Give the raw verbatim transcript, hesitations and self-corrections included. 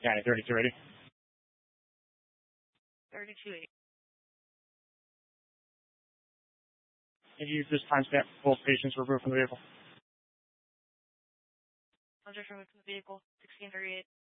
County, thirty-two eighty. thirty-two eighty. Can you use this timestamp for both patients removed from the vehicle? Subject removed from the vehicle, sixteen thirty-eight.